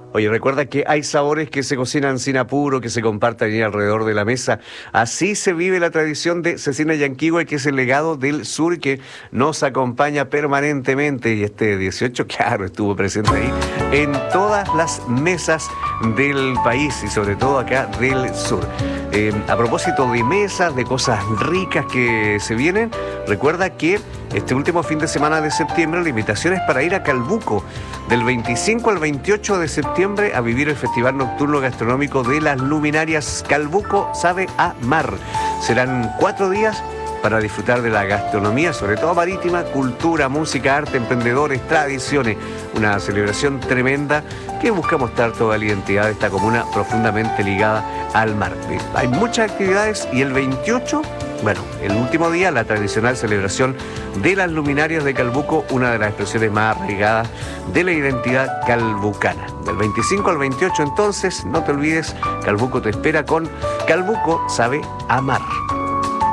Oye, recuerda que hay sabores que se cocinan sin apuro, que se comparten ahí alrededor de la mesa. Así se vive la tradición de Cecina Yanquihue, que es el legado del sur que nos acompaña permanentemente. Y este 18, claro, estuvo presente ahí en todas las mesas del país y sobre todo acá del sur. A propósito de mesas, de cosas ricas que se vienen, recuerda que este último fin de semana de septiembre la invitación es para ir a Calbuco, del 25 al 28 de septiembre, a vivir el Festival Nocturno Gastronómico de las Luminarias. Calbuco sabe a mar. Serán 4 días para disfrutar de la gastronomía, sobre todo marítima, cultura, música, arte, emprendedores, tradiciones. Una celebración tremenda que busca mostrar toda la identidad de esta comuna profundamente ligada al mar. Hay muchas actividades y el 28... Bueno, el último día, la tradicional celebración de las luminarias de Calbuco, una de las expresiones más arraigadas de la identidad calbucana. Del 25 al 28, entonces, no te olvides, Calbuco te espera con Calbuco sabe a mar.